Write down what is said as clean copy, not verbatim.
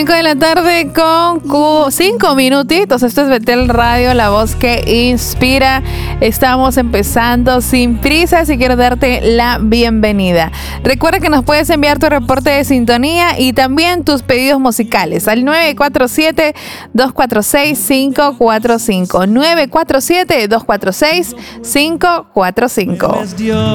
5 de la tarde con 5 minutitos. Esto es Betel Radio, la voz que inspira. Estamos empezando sin prisas y quiero darte la bienvenida. Recuerda que nos puedes enviar tu reporte de sintonía y también tus pedidos musicales al 947-246-545. 947-246-545.